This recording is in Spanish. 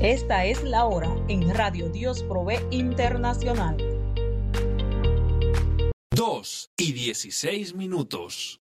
Esta es la hora en Radio Dios Provee Internacional. 2:16.